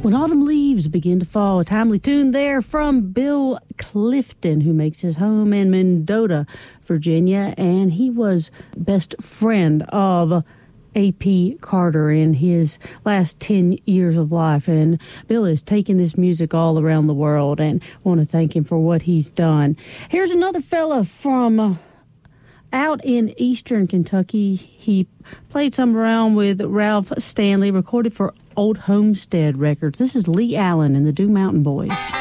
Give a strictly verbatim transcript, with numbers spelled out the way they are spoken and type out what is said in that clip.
When Autumn Leaves Begin to Fall, a timely tune there from Bill Clifton, who makes his home in Mendota, Virginia, and he was best friend of A P Carter in his last ten years of life. And Bill is taking this music all around the world, and I want to thank him for what he's done. Here's another fella from uh, out in eastern Kentucky. He played some around with Ralph Stanley, recorded for Old Homestead Records. This is Lee Allen and the Dew Mountain Boys.